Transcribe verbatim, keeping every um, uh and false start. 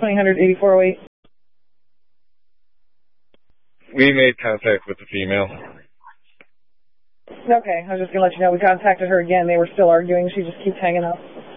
twenty hundred eighty-four oh eight. We made contact with the female. Okay, I was just going to let you know we contacted her again. They were still arguing. She just keeps hanging up.